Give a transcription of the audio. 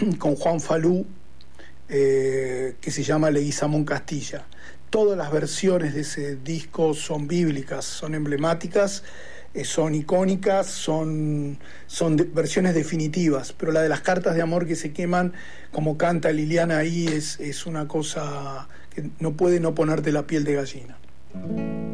con Juan Falú, que se llama Leguizamón Castilla. Todas las versiones de ese disco son bíblicas, son emblemáticas, son icónicas, son versiones definitivas, pero la de las cartas de amor que se queman, como canta Liliana ahí, es una cosa que no puede no ponerte la piel de gallina.